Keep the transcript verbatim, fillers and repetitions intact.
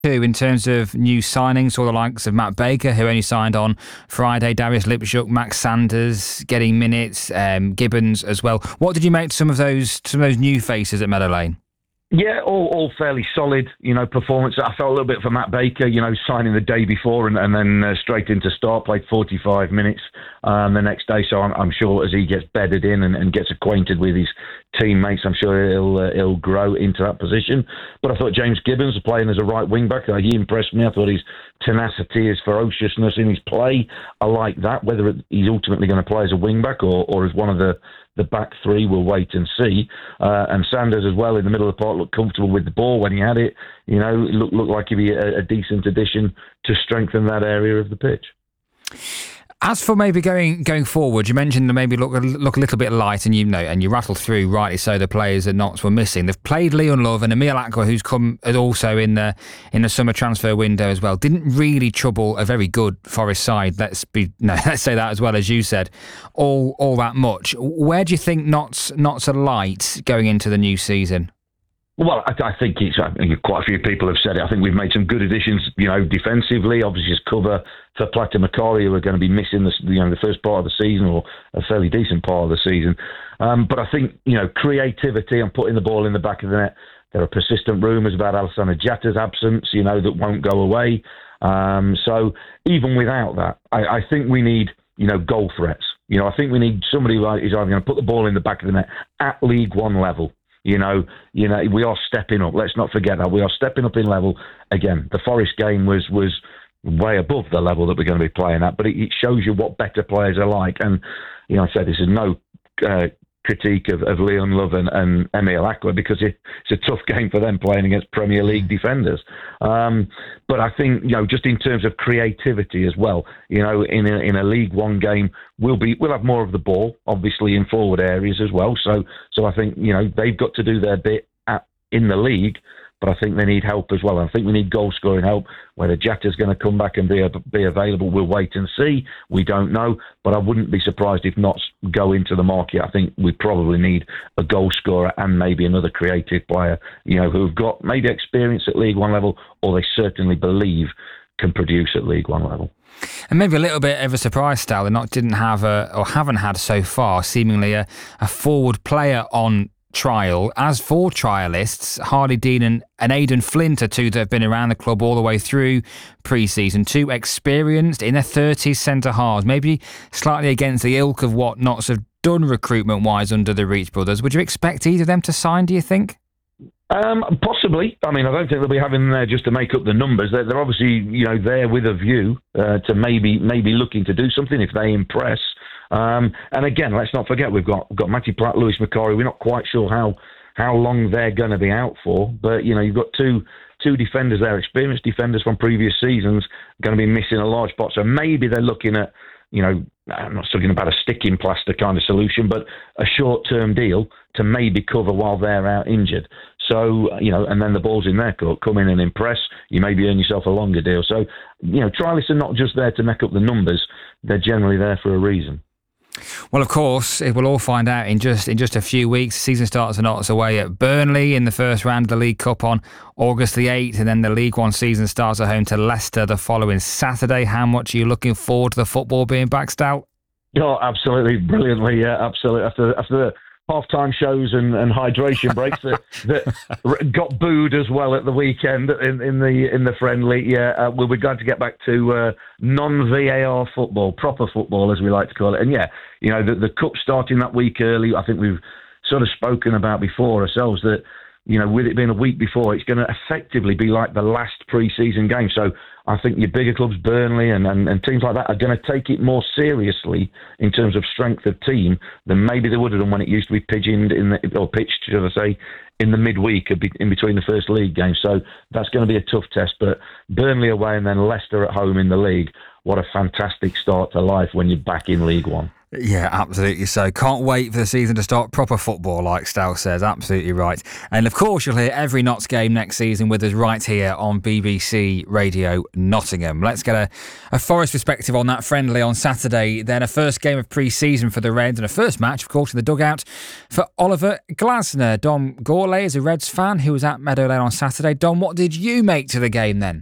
Too, in terms of new signings, or the likes of Matt Baker, who only signed on Friday, Darius Lipchuk, Max Sanders getting minutes, um, Gibbons as well. What did you make some of those some of those new faces at Meadow Lane? Yeah, all, all fairly solid, you know, performance. I felt a little bit for Matt Baker, you know, signing the day before and, and then uh, straight into start, played forty-five minutes um, the next day. So I'm, I'm sure as he gets bedded in and, and gets acquainted with his teammates, I'm sure he'll uh, he'll grow into that position. But I thought James Gibbons playing as a right wing back, uh, he impressed me. I thought his tenacity, his ferociousness in his play, I like that. Whether it, he's ultimately going to play as a wing back or, or as one of the the back three, we'll wait and see. Uh, and Sanders as well in the middle of the park looked comfortable with the ball when he had it. You know, it looked, looked like he'd be a, a decent addition to strengthen that area of the pitch. As for maybe going going forward, you mentioned they maybe look look a little bit light, and you know, and you rattled through rightly so the players that Notts were missing. They've played Leon Love and Emil Akwa, who's come also in the in the summer transfer window as well. Didn't really trouble a very good Forest side. Let's be no, let's say that as well, as you said, all all that much. Where do you think Notts Notts are light going into the new season? Well, I, I think it's I think quite a few people have said it. I think we've made some good additions, you know, defensively. Obviously, as cover for Plata Macquarie, who are going to be missing the you know the first part of the season or a fairly decent part of the season. Um, but I think you know creativity and putting the ball in the back of the net. There are persistent rumours about Alassane Jatta's absence, you know, that won't go away. Um, so even without that, I, I think we need you know goal threats. You know, I think we need somebody who is either going to put the ball in the back of the net at League One level. You know, you know, we are stepping up. Let's not forget that we are stepping up in level. Again, the Forest game was was way above the level that we're going to be playing at, but it, it shows you what better players are like. And you know, I said this is no uh, critique of, of Leon Love and, and Emil Akwa because it, it's a tough game for them playing against Premier League defenders. Um, but I think you know, just in terms of creativity as well, you know, in a, in a League One game. We'll be we'll have more of the ball, obviously in forward areas as well. So so I think you know they've got to do their bit at, in the league, but I think they need help as well. I think we need goal scoring help. Whether Jatta's going to come back and be be available, we'll wait and see. We don't know, but I wouldn't be surprised if Notts go into the market. I think we probably need a goal scorer and maybe another creative player, you know, who've got maybe experience at League One level, or they certainly believe can produce at League One level. And maybe a little bit of a surprise, Stal, that Notts didn't have a, or haven't had so far, seemingly a, a forward player on trial. As for trialists, Harley Dean and, and Aidan Flint are two that have been around the club all the way through pre-season. Two experienced, in their thirties centre halves, maybe slightly against the ilk of what Notts have done recruitment-wise under the Reach brothers. Would you expect either of them to sign, do you think? Um, possibly. I mean, I don't think they'll be having them there just to make up the numbers. They're, they're obviously, you know, there with a view uh, to maybe maybe looking to do something if they impress. Um, and again, let's not forget we've got we've got Matty Platt, Lewis Macquarie. We're not quite sure how how long they're going to be out for, but you know, you've got two two defenders there, experienced defenders from previous seasons, going to be missing a large pot. So maybe they're looking at, you know, I'm not talking about a sticking plaster kind of solution, but a short-term deal to maybe cover while they're out injured. So, you know, and then the ball's in their court, come in and impress, you maybe earn yourself a longer deal. So, you know, trialists are not just there to make up the numbers, they're generally there for a reason. Well, of course, we'll all find out in just in just a few weeks. The season starts for Notts away at Burnley in the first round of the League Cup on August the eighth, and then the League One season starts at home to Leicester the following Saturday. How much are you looking forward to the football being back, Stout? Oh, absolutely, brilliantly, yeah, absolutely. After after the half-time shows and, and hydration breaks that, that got booed as well at the weekend in, in the in the friendly. Yeah, uh, we'll be glad to get back to uh, non-V A R football, proper football as we like to call it. And yeah, you know, the, the cup starting that week early. I think we've sort of spoken about before ourselves that, you know, with it being a week before, it's going to effectively be like the last pre-season game. So I think your bigger clubs, Burnley and, and, and teams like that, are going to take it more seriously in terms of strength of team than maybe they would have done when it used to be pigeoned in the, or pitched, should I say, in the midweek in between the first league games. So that's going to be a tough test. But Burnley away and then Leicester at home in the league. What a fantastic start to life when you're back in League One. Yeah, absolutely so. Can't wait for the season to start. Proper football, like Stal says. Absolutely right. And of course, you'll hear every Notts game next season with us right here on B B C Radio Nottingham. Let's get a, a Forest perspective on that friendly on Saturday. Then a first game of pre-season for the Reds and a first match, of course, in the dugout for Oliver Glasner. Dom Gourlay is a Reds fan who was at Meadow Lane on Saturday. Dom, what did you make to the game then?